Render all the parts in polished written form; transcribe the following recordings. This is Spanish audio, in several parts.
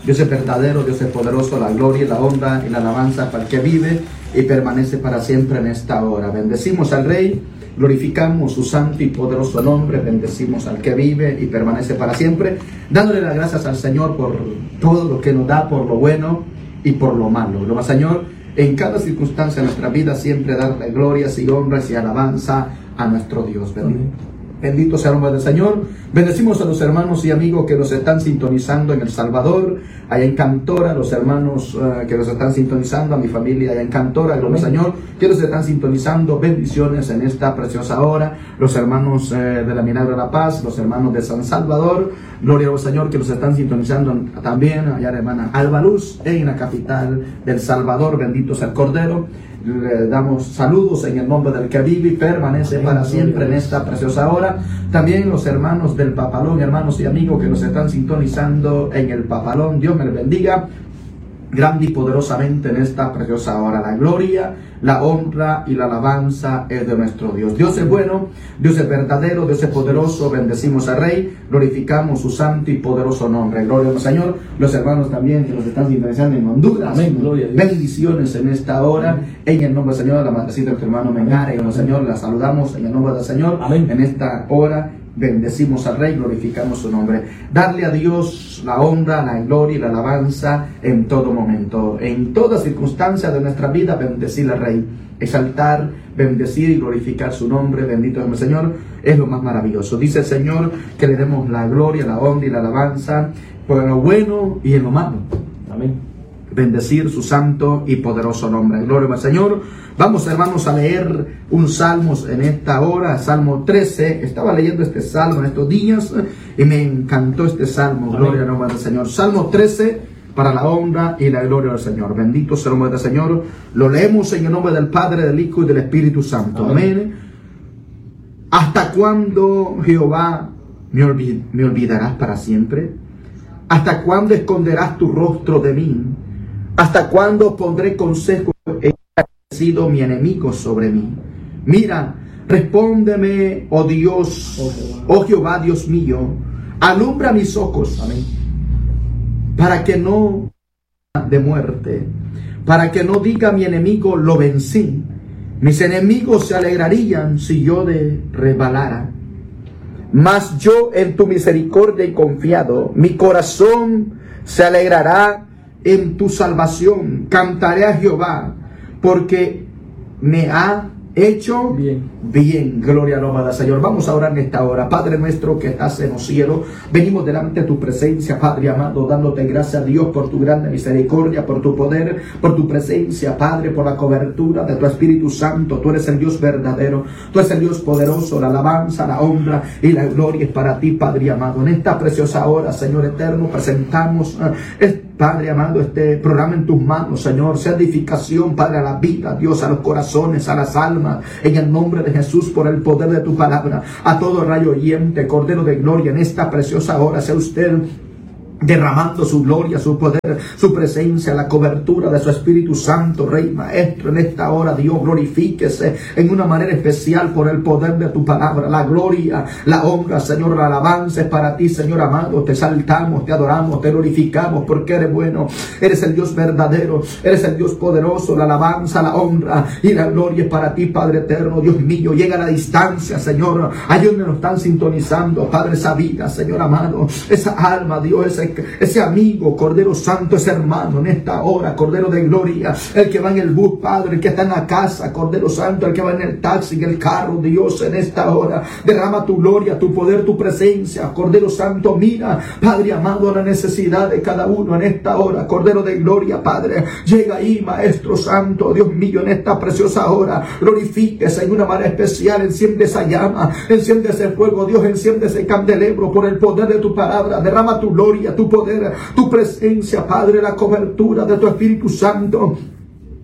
Dios es verdadero, Dios es poderoso, la gloria, la honra y la alabanza para el que vive y permanece para siempre en esta hora. Bendecimos al Rey, glorificamos su santo y poderoso nombre, bendecimos al que vive y permanece para siempre, dándole las gracias al Señor por todo lo que nos da, por lo bueno y por lo malo. Lo más, Señor, en cada circunstancia de nuestra vida siempre darle glorias y honras y alabanza a nuestro Dios. Bendito sea el nombre del Señor. Bendecimos a los hermanos y amigos que nos están sintonizando en El Salvador, allá en Cantora, los hermanos que nos están sintonizando, a mi familia allá en Cantora, gloria al Señor, que nos están sintonizando, bendiciones en esta preciosa hora, los hermanos de la Milagro de la Paz, los hermanos de San Salvador, gloria al Señor, que nos están sintonizando también, allá la hermana Alba Luz, en la capital del Salvador, bendito sea el Cordero. Le damos saludos en el nombre del que vive y permanece para siempre en esta preciosa hora. También los hermanos del Papalón, hermanos y amigos que nos están sintonizando en el Papalón, Dios me les bendiga grande y poderosamente en esta preciosa hora. La gloria, la honra y la alabanza es de nuestro Dios. Dios es bueno, Dios es verdadero, Dios es poderoso. Bendecimos al Rey, glorificamos su santo y poderoso nombre. Gloria al Señor. Los hermanos también que nos están sintonizando en Honduras, amén, gloria a Dios. Bendiciones en esta hora, amén. En el nombre del Señor, la madrecita de tu hermano Menare, en el Señor, la saludamos en el nombre del Señor, amén. En esta hora bendecimos al Rey, glorificamos su nombre. Darle a Dios la honra, la gloria y la alabanza en todo momento. En toda circunstancia de nuestra vida, bendecir al Rey. Exaltar, bendecir y glorificar su nombre. Bendito es el Señor, es lo más maravilloso. Dice el Señor que le demos la gloria, la honra y la alabanza por lo bueno y en lo malo. Amén. Bendecir su santo y poderoso nombre. Gloria al Señor. Vamos, hermanos, a leer un salmo en esta hora, Salmo 13. Estaba leyendo este salmo en estos días y me encantó este salmo. Amén. Gloria al nombre del Señor. Salmo 13, para la honra y la gloria del Señor. Bendito sea el nombre del Señor. Lo leemos en el nombre del Padre, del Hijo y del Espíritu Santo. Amén. ¿Hasta cuándo, Jehová, me olvidarás para siempre? ¿Hasta cuándo esconderás tu rostro de mí? ¿Hasta cuándo pondré consejo en sido mi enemigo sobre mí? Mira, respóndeme, oh Dios, oh Jehová, Dios mío, alumbra mis ojos, amén, para que no de muerte, para que no diga mi enemigo, lo vencí. Mis enemigos se alegrarían si yo resbalara. Mas yo en tu misericordia he confiado, mi corazón se alegrará en tu salvación. Cantaré a Jehová, porque me ha hecho bien. Gloria al nombre del Señor. Vamos a orar en esta hora. Padre nuestro que estás en los cielos, venimos delante de tu presencia, Padre amado, dándote gracias a Dios por tu grande misericordia, por tu poder, por tu presencia, Padre, por la cobertura de tu Espíritu Santo. Tú eres el Dios verdadero, tú eres el Dios poderoso. La alabanza, la honra y la gloria es para ti, Padre amado. En esta preciosa hora, Señor eterno, presentamos Padre amado, este programa en tus manos, Señor. Sea edificación, Padre, a la vida, Dios, a los corazones, a las almas, en el nombre de Jesús, por el poder de tu palabra. A todo rayo oyente, Cordero de gloria, en esta preciosa hora, sea usted derramando su gloria, su poder, su presencia, la cobertura de su Espíritu Santo, Rey Maestro. En esta hora, Dios, glorifíquese en una manera especial por el poder de tu palabra. La gloria, la honra, Señor, la alabanza es para ti, Señor amado. Te exaltamos, te adoramos, te glorificamos porque eres bueno, eres el Dios verdadero, eres el Dios poderoso. La alabanza, la honra y la gloria es para ti, Padre eterno. Dios mío, llega a la distancia, Señor, allí donde nos están sintonizando, Padre, esa vida, Señor amado, esa alma, Dios, ese amigo, Cordero Santo, ese hermano en esta hora, Cordero de gloria, el que va en el bus, Padre, el que está en la casa, Cordero Santo, el que va en el taxi, en el carro, Dios, en esta hora, derrama tu gloria, tu poder, tu presencia, Cordero Santo. Mira, Padre amado, la necesidad de cada uno en esta hora, Cordero de gloria, Padre, llega ahí, Maestro Santo, Dios mío, en esta preciosa hora, glorifíquese en una manera especial, enciende esa llama, enciende ese fuego, Dios, enciende ese candelabro por el poder de tu palabra, derrama tu gloria, tu poder, tu presencia, Padre, la cobertura de tu Espíritu Santo.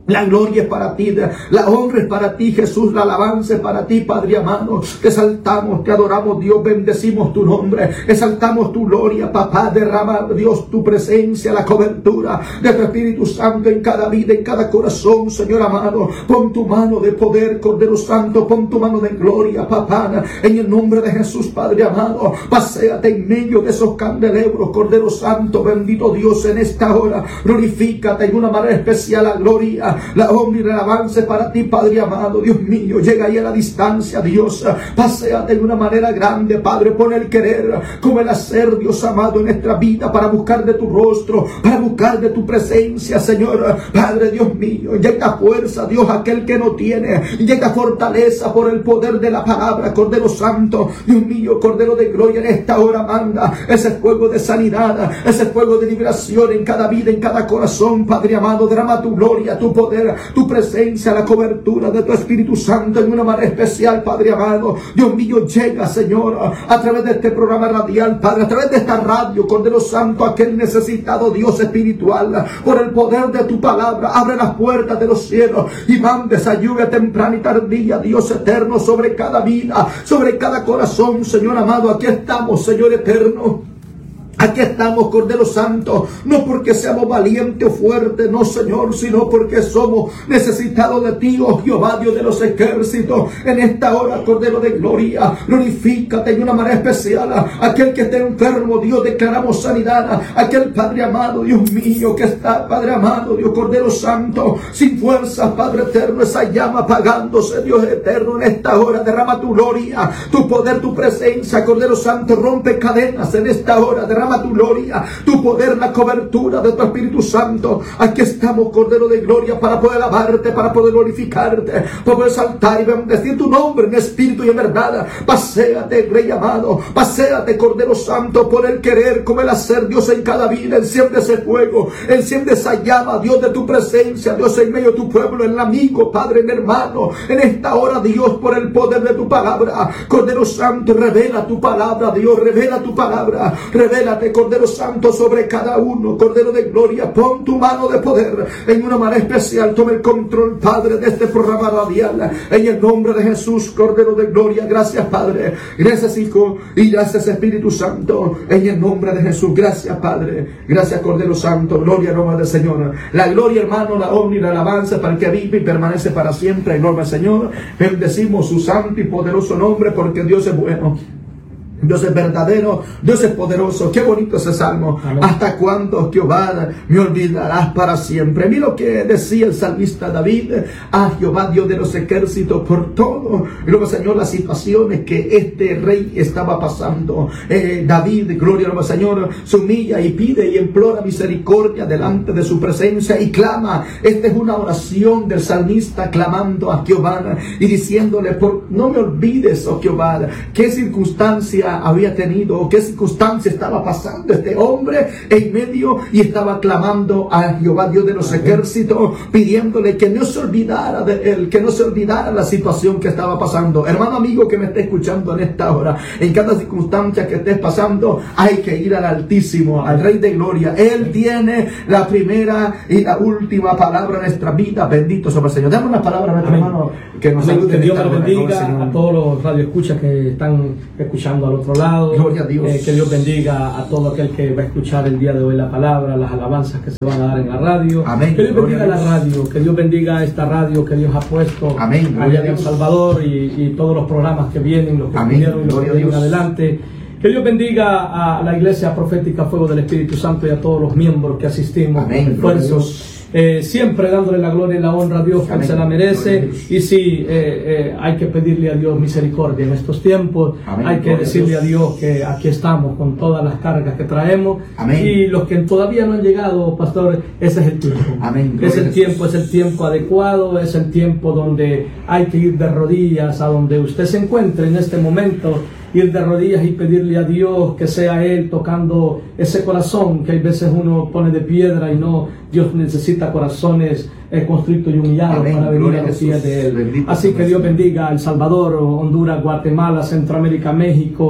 La gloria es para ti, la honra es para ti, Jesús, la alabanza es para ti, Padre amado. Te exaltamos, te adoramos, Dios, bendecimos tu nombre, exaltamos tu gloria, papá. Derrama, Dios, tu presencia, la cobertura de tu Espíritu Santo en cada vida, en cada corazón, Señor amado. Pon tu mano de poder, Cordero Santo, pon tu mano de gloria, papá, en el nombre de Jesús, Padre amado. Paséate en medio de esos candelebros, Cordero Santo, bendito Dios, en esta hora. Glorifícate en una manera especial, la gloria, la honra y la alabanza para ti, Padre amado. Dios mío, llega ahí a la distancia, Dios. Paséate de una manera grande, Padre. Pon el querer como el hacer, Dios amado, en nuestra vida, para buscar de tu rostro, para buscar de tu presencia, Señor. Padre, Dios mío, llega fuerza, Dios, aquel que no tiene. Llega fortaleza por el poder de la palabra, Cordero Santo. Dios mío, Cordero de gloria, en esta hora manda ese fuego de sanidad, ese fuego de liberación en cada vida, en cada corazón, Padre amado. Derrama tu gloria, tu poder, tu presencia, la cobertura de tu Espíritu Santo en una manera especial, Padre amado. Dios mío, llega, Señor, a través de este programa radial, Padre, a través de esta radio, Cordero Santo, aquel necesitado Dios espiritual, por el poder de tu palabra. Abre las puertas de los cielos y mande esa lluvia temprana y tardía, Dios eterno, sobre cada vida, sobre cada corazón, Señor amado. Aquí estamos, Señor eterno. Aquí estamos, Cordero Santo, no porque seamos valientes o fuertes, no, Señor, sino porque somos necesitados de ti, oh Jehová, Dios de los ejércitos. En esta hora, Cordero de gloria, glorifícate de una manera especial. Aquel que esté enfermo, Dios, declaramos sanidad. Aquel, Padre amado, Dios mío, que está, Padre amado, Dios, Cordero Santo, sin fuerzas, Padre eterno, esa llama apagándose, Dios eterno, en esta hora. Derrama tu gloria, tu poder, tu presencia, Cordero Santo. Rompe cadenas en esta hora. Derrama tu gloria, tu poder, la cobertura de tu Espíritu Santo. Aquí estamos, Cordero de gloria, para poder alabarte, para poder glorificarte, para poder saltar y bendecir tu nombre en espíritu y en verdad. Paséate, Rey amado, paséate, Cordero Santo, por el querer como el hacer, Dios, en cada vida. Enciende ese fuego, enciende esa llama, Dios, de tu presencia, Dios, en medio de tu pueblo, en el amigo, Padre, en hermano, en esta hora, Dios, por el poder de tu palabra. Cordero Santo, revela tu palabra, Dios, revela tu palabra, revélate, Cordero Santo, sobre cada uno, Cordero de gloria. Pon tu mano de poder en una manera especial. Toma el control, Padre, de este programa radial, en el nombre de Jesús, Cordero de gloria. Gracias, Padre, gracias, Hijo, y gracias, Espíritu Santo, en el nombre de Jesús. Gracias, Padre, gracias, Cordero Santo. Gloria al nombre del Señor. La gloria, hermano, la honra y la alabanza para el que vive y permanece para siempre. En nombre del Señor, bendecimos su santo y poderoso nombre, porque Dios es bueno, Dios es verdadero, Dios es poderoso. Qué bonito ese salmo. Amén. ¿Hasta cuándo, Jehová, me olvidarás para siempre? Mira lo que decía el salmista David. Jehová, Dios de los ejércitos, por todo, y luego, Señor, las situaciones que este rey estaba pasando. David, gloria al Señor, se humilla y pide y implora misericordia delante de su presencia y clama. Esta es una oración del salmista clamando a Jehová y diciéndole: no me olvides, oh Jehová. ¿Qué circunstancia había tenido, qué circunstancia estaba pasando este hombre en medio? Y estaba clamando a Jehová, Dios de los ejércitos, pidiéndole que no se olvidara de él, que no se olvidara la situación que estaba pasando. Hermano amigo que me esté escuchando en esta hora, en cada circunstancia que estés pasando, hay que ir al Altísimo, al Rey de Gloria. Él tiene la primera y la última palabra en nuestra vida. Bendito sobre el Señor. Dame una palabra a nuestro hermano que nos salude. Que Dios bendiga a todos los radioescuchas que están escuchando al otro lado. Gloria a Dios. Que Dios bendiga a todo aquel que va a escuchar el día de hoy la palabra, las alabanzas que se van a dar en la radio. Amén. Que Dios bendiga la radio, que Dios bendiga esta radio que Dios ha puesto. Amén. Allá en El Salvador y todos los programas que vienen, los que vinieron y los que vienen adelante. Que Dios bendiga a la Iglesia Profética Fuego del Espíritu Santo y a todos los miembros que asistimos. Amén. Con esfuerzos. Siempre dándole la gloria y la honra a Dios, que se la merece. Y sí, hay que pedirle a Dios misericordia en estos tiempos. Amén. Hay que decirle a Dios que aquí estamos con todas las cargas que traemos. Amén. Y los que todavía no han llegado, pastor, ese es el tiempo. Amén. Es el tiempo adecuado, es el tiempo donde hay que ir de rodillas a donde usted se encuentre en este momento. Ir de rodillas y pedirle a Dios que sea Él tocando ese corazón que hay veces uno pone de piedra y no. Dios necesita corazones constrictos y humillados. Amén. Para venir a los pies de Él. Bendito. Así que Dios bendiga a El Salvador, Honduras, Guatemala, Centroamérica, México,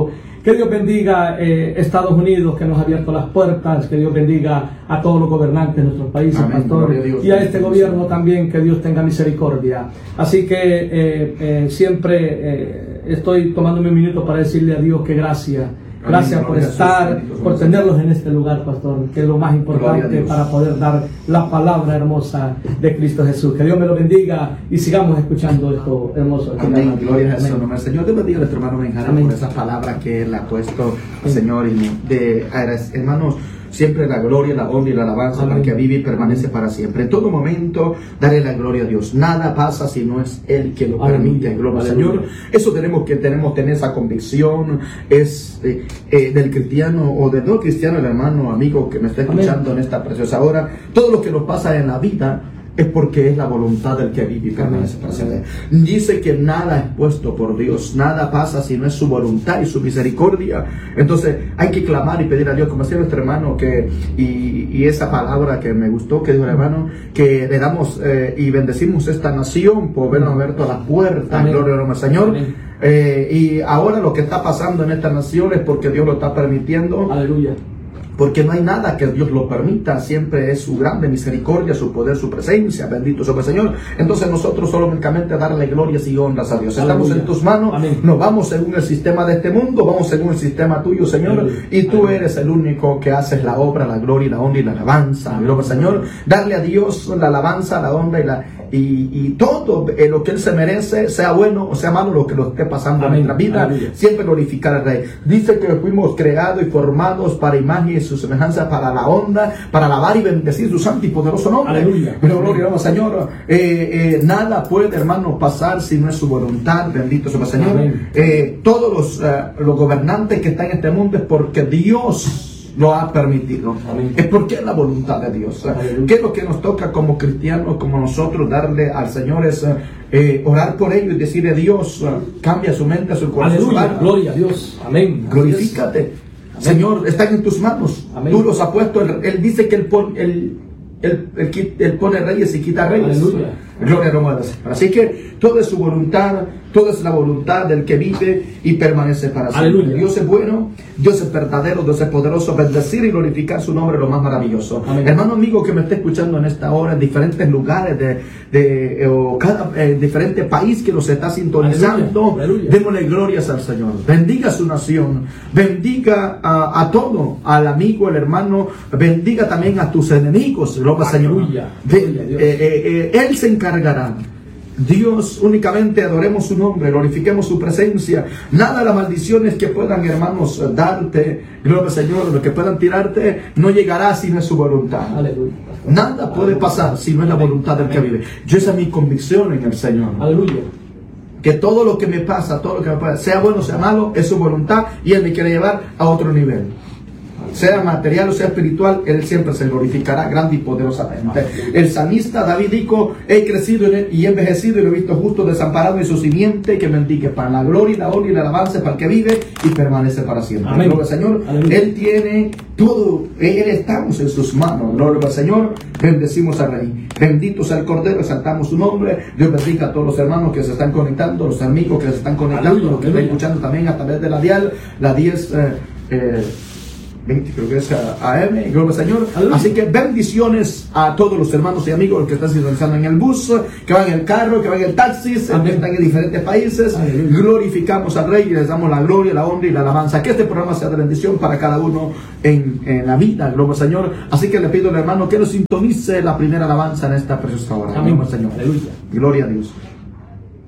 Que Dios bendiga Estados Unidos, que nos ha abierto las puertas. Que Dios bendiga a todos los gobernantes de nuestros países, Amén. pastor. Dios, y a este gobierno también, que Dios tenga misericordia. Así que siempre estoy tomándome un minuto para decirle a Dios que gracias. Gracias por estar, por tenerlos en este lugar, pastor, que es lo más importante para poder dar la palabra hermosa de Cristo Jesús. Que Dios me lo bendiga y sigamos escuchando esto hermoso. Amén. Gloria a Jesús. Amén. Señor, Dios bendiga a nuestro hermano Benjamín por esa palabra que él ha puesto, Señor, hermanos. Siempre la gloria, la honra y la alabanza para que vive y permanece para siempre. En todo momento, dale la gloria a Dios. Nada pasa si no es Él quien lo permite. Gloria al Señor. Eso tenemos tener esa convicción. Es del cristiano o del no cristiano, el hermano, amigo que me está escuchando en esta preciosa hora. Todo lo que nos pasa en la vida es porque es la voluntad del que vive y permanece para siempre. Dice que nada es puesto por Dios, nada pasa si no es su voluntad y su misericordia. Entonces hay que clamar y pedir a Dios, como decía nuestro hermano, y esa palabra que me gustó, que dijo el hermano, que le damos y bendecimos esta nación por habernos abierto las puertas. Amén. Gloria al Señor. Y ahora lo que está pasando en esta nación es porque Dios lo está permitiendo. Aleluya. Porque no hay nada que Dios lo permita, siempre es su grande misericordia, su poder, su presencia, bendito sea el Señor. Entonces nosotros solo únicamente darle glorias y honras a Dios. Estamos en tus manos. Amén. No vamos según el sistema de este mundo, vamos según el sistema tuyo, Señor. Amén. Y tú eres el único que haces la obra, la gloria, la honra y la alabanza. Gloria, Señor. Darle a Dios la alabanza, la honra y todo lo que Él se merece, sea bueno o sea malo lo que lo esté pasando en nuestra vida. Aleluya. Siempre glorificar al Rey. Dice que fuimos creados y formados para imagen y su semejanza, para la honra, para alabar y bendecir su santo y poderoso nombre. Aleluya. Pero gloria al Señor. Nada puede, hermano, pasar si no es su voluntad. Bendito sea el Señor. Todos los gobernantes que están en este mundo es porque Dios lo ha permitido. Amén. Es porque es la voluntad de Dios. ¿Qué es lo que nos toca como cristianos, como nosotros, darle al Señor? Es orar por ellos y decirle: Dios, cambia su mente, su corazón. Aleluya. Gloria a Dios. Amén. Glorifícate. Amén. Señor, están en tus manos. Amén. Tú los has puesto. Él dice que Él pone reyes y quita reyes. Aleluya. Gloria a Dios. Así que toda es su voluntad, toda es la voluntad del que vive y permanece para siempre. Aleluya. Dios es bueno, Dios es verdadero, Dios es poderoso. Bendecir y glorificar su nombre es lo más maravilloso. Amén. Hermano amigo que me está escuchando en esta hora, en diferentes lugares diferente país que nos está sintonizando, Aleluya. démosle glorias al Señor. Bendiga su nación, bendiga a todo, al amigo, al hermano, bendiga también a tus enemigos. Gloria al Señor. Él se encargará. Dios, únicamente adoremos su nombre, glorifiquemos su presencia. Nada de las maldiciones que puedan, hermanos, darte, gloria al Señor, lo que puedan tirarte, no llegará si no es su voluntad. Aleluya. Nada puede pasar si no es la voluntad del que vive. Yo, esa es mi convicción en el Señor. Aleluya. Que todo lo que me pasa, todo lo que me pasa, sea bueno o sea malo, es su voluntad y Él me quiere llevar a otro nivel. Sea material o sea espiritual, Él siempre se glorificará grande y poderosamente. El salmista David dijo: he crecido y envejecido y lo he visto justo, desamparado y su simiente que bendiga para la gloria y la honra y la alabanza para el que vive y permanece para siempre. Amén. Gloria al Señor. Aleluya. Él tiene todo, Él estamos en sus manos. Gloria al Señor. Bendecimos al Rey. Bendito sea el Cordero, exaltamos su nombre. Dios bendiga a todos los hermanos que se están conectando, los amigos que se están conectando, Aleluya. los que están escuchando también a través de la dial, la 10 20, creo que es AM, gloria al Señor. Aleluya. Así que bendiciones a todos los hermanos y amigos que están sintonizando en el bus, que van en el carro, que van en el taxi, que están en diferentes países. Aleluya. Glorificamos al Rey y les damos la gloria, la honra y la alabanza. Que este programa sea de bendición para cada uno en la vida, gloria al Señor. Así que le pido al hermano que nos sintonice la primera alabanza en esta preciosa hora. Amén, Señor. Aleluya. Gloria a Dios.